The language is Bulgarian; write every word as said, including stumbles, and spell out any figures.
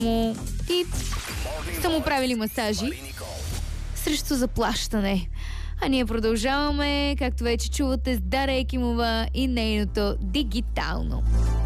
му и са му правили масажи срещу заплащане. А ние продължаваме, както вече чувате, с Дара Екимова и нейното Дигитално.